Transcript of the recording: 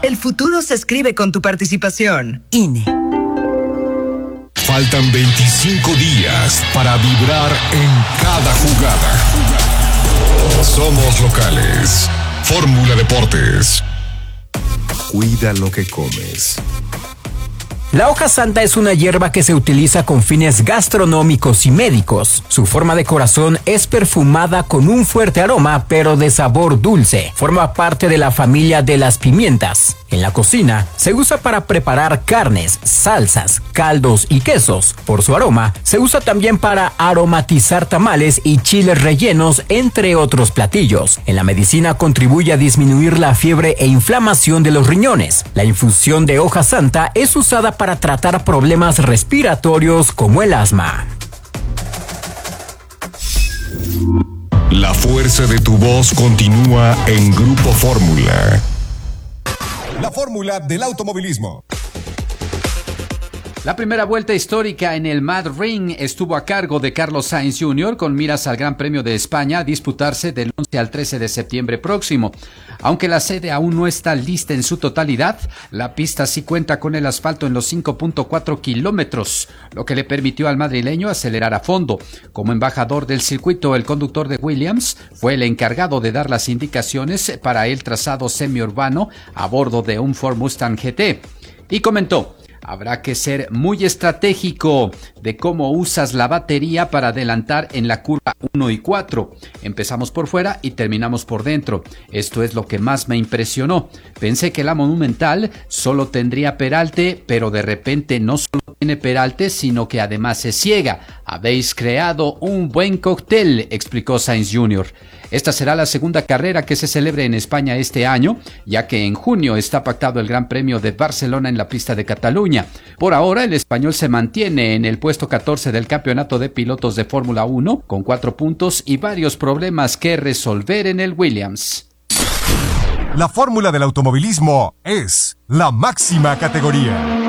El futuro se escribe con tu participación. INE. Faltan 25 días para vibrar en cada jugada. Somos locales. Fórmula Deportes. Cuida lo que comes. La hoja santa es una hierba que se utiliza con fines gastronómicos y médicos. Su forma de corazón es perfumada con un fuerte aroma, pero de sabor dulce. Forma parte de la familia de las pimientas. En la cocina, se usa para preparar carnes, salsas, caldos y quesos. Por su aroma, se usa también para aromatizar tamales y chiles rellenos, entre otros platillos. En la medicina contribuye a disminuir la fiebre e inflamación de los riñones. La infusión de hoja santa es usada para tratar problemas respiratorios como el asma. La fuerza de tu voz continúa en Grupo Fórmula. La fórmula del automovilismo. La primera vuelta histórica en el Mad Ring estuvo a cargo de Carlos Sainz Jr. con miras al Gran Premio de España a disputarse del 11 al 13 de septiembre próximo. Aunque la sede aún no está lista en su totalidad, la pista sí cuenta con el asfalto en los 5.4 kilómetros, lo que le permitió al madrileño acelerar a fondo. Como embajador del circuito, el conductor de Williams fue el encargado de dar las indicaciones para el trazado semiurbano a bordo de un Ford Mustang GT. Y comentó: habrá que ser muy estratégico de cómo usas la batería para adelantar en la curva 1 y 4. Empezamos por fuera y terminamos por dentro. Esto es lo que más me impresionó. Pensé que la Monumental solo tendría peralte, pero de repente no solo tiene peralte, sino que además es ciega. Habéis creado un buen cóctel, explicó Sainz Jr. Esta será la segunda carrera que se celebre en España este año, ya que en junio está pactado el Gran Premio de Barcelona en la pista de Cataluña. Por ahora, el español se mantiene en el puesto 14 del campeonato de pilotos de Fórmula 1, con 4 puntos y varios problemas que resolver en el Williams. La fórmula del automovilismo es la máxima categoría.